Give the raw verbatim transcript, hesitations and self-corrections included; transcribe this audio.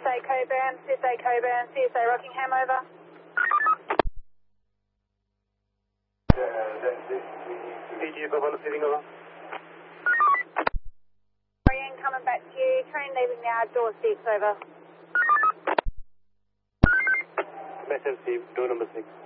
A Coburn, C S A Coburn, C S A Rockingham, over. P G Buffalo sitting over. Orion coming back to you, train leaving the outdoor six, over. Message received, door number six.